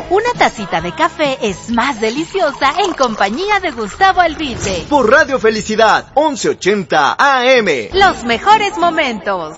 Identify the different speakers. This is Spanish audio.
Speaker 1: Una tacita de café es más deliciosa en compañía de Gustavo Albite.
Speaker 2: Por Radio Felicidad, 1180 AM.
Speaker 1: Los mejores momentos.